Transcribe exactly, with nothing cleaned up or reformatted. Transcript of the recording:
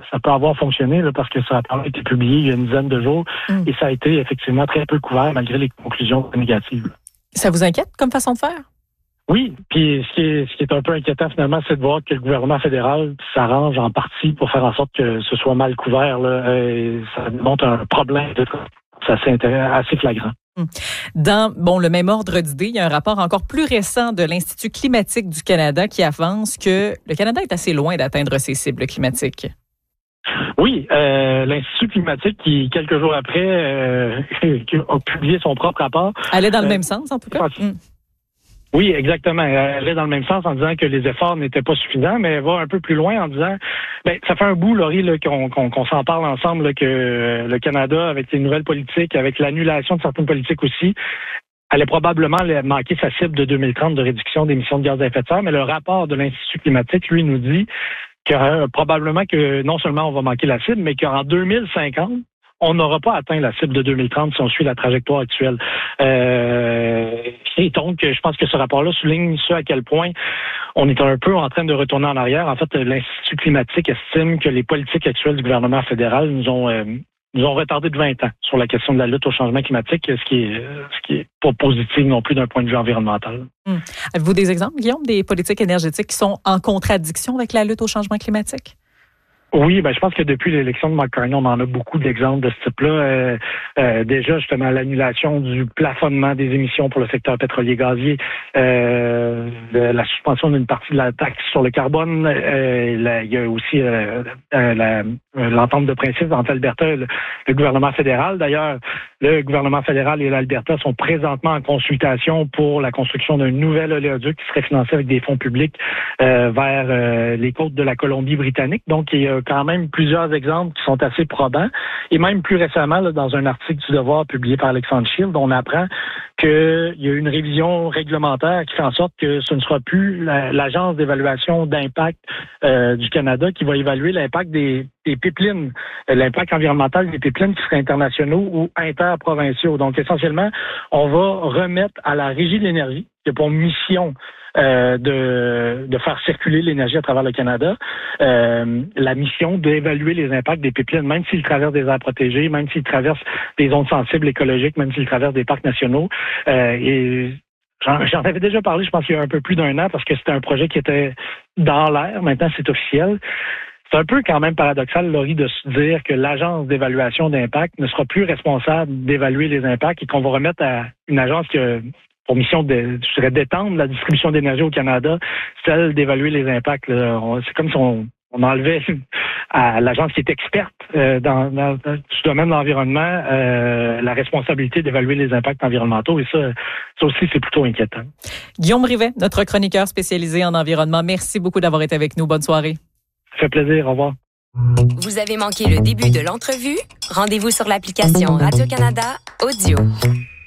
ça peut avoir fonctionné là, parce que ça a été publié il y a une dizaine de jours mm. et ça a été effectivement très peu couvert malgré les conclusions négatives. Ça vous inquiète comme façon de faire? Oui, puis ce qui est, ce qui est un peu inquiétant finalement, c'est de voir que le gouvernement fédéral s'arrange en partie pour faire en sorte que ce soit mal couvert. Là, et ça démontre un problème de c'est assez, assez flagrant. Dans bon le même ordre d'idées, il y a un rapport encore plus récent de l'Institut climatique du Canada qui avance que le Canada est assez loin d'atteindre ses cibles climatiques. Oui, euh, l'Institut climatique qui, quelques jours après, euh, a publié son propre rapport. Allait dans le euh, même sens, en tout cas. Mm. Oui, exactement. Elle allait dans le même sens en disant que les efforts n'étaient pas suffisants, mais elle va un peu plus loin en disant, ben ça fait un bout, Laurie, là, qu'on, qu'on, qu'on s'en parle ensemble, là, que le Canada, avec les nouvelles politiques, avec l'annulation de certaines politiques aussi, allait probablement manquer sa cible de deux mille trente de réduction d'émissions de gaz à effet de serre, mais le rapport de l'Institut climatique, lui, nous dit que euh, probablement que non seulement on va manquer la cible, mais qu'en deux mille cinquante, on n'aura pas atteint la cible de deux mille trente si on suit la trajectoire actuelle. Euh, et donc, je pense que ce rapport-là souligne ce à quel point on est un peu en train de retourner en arrière. En fait, l'Institut climatique estime que les politiques actuelles du gouvernement fédéral nous ont euh, nous ont retardé de vingt ans sur la question de la lutte au changement climatique, ce qui est ce qui est pas positif non plus d'un point de vue environnemental. Hum. Avez-vous des exemples, Guillaume, des politiques énergétiques qui sont en contradiction avec la lutte au changement climatique? Oui, ben je pense que depuis l'élection de Mark Carney, on en a beaucoup d'exemples de ce type-là. Euh, euh, déjà, justement, l'annulation du plafonnement des émissions pour le secteur pétrolier gazier, euh, la suspension d'une partie de la taxe sur le carbone. Euh, la, il y a aussi euh, euh, la, l'entente de principe entre l'Alberta et le, le gouvernement fédéral. D'ailleurs, le gouvernement fédéral et l'Alberta sont présentement en consultation pour la construction d'un nouvel oléoduc qui serait financé avec des fonds publics euh, vers euh, les côtes de la Colombie-Britannique. Donc, il y a quand même plusieurs exemples qui sont assez probants. Et même plus récemment, là, dans un article du Devoir publié par Alexandre Shield, on apprend qu'il y a une révision réglementaire qui fait en sorte que ce ne sera plus la, l'Agence d'évaluation d'impact euh, du Canada qui va évaluer l'impact des, des pipelines, l'impact environnemental des pipelines qui seraient internationaux ou interprovinciaux. Donc, essentiellement, on va remettre à la Régie de l'énergie, qui a pour mission Euh, de, de faire circuler l'énergie à travers le Canada, euh, la mission d'évaluer les impacts des pipelines, même s'ils traversent des aires protégées, même s'ils traversent des zones sensibles écologiques, même s'ils traversent des parcs nationaux. Euh, et j'en, j'en avais déjà parlé, je pense qu'il y a un peu plus d'un an, parce que c'était un projet qui était dans l'air. Maintenant, c'est officiel. C'est un peu quand même paradoxal, Laurie, de se dire que l'agence d'évaluation d'impact ne sera plus responsable d'évaluer les impacts et qu'on va remettre à une agence qui a pour mission de, je dirais, d'étendre la distribution d'énergie au Canada, celle d'évaluer les impacts. Là. On, c'est comme si on, on enlevait à l'agence qui est experte euh, dans, dans, dans ce domaine de l'environnement euh, la responsabilité d'évaluer les impacts environnementaux. Et ça, ça aussi, c'est plutôt inquiétant. Guillaume Rivet, notre chroniqueur spécialisé en environnement, merci beaucoup d'avoir été avec nous. Bonne soirée. Ça fait plaisir. Au revoir. Vous avez manqué le début de l'entrevue? Rendez-vous sur l'application Radio-Canada Audio.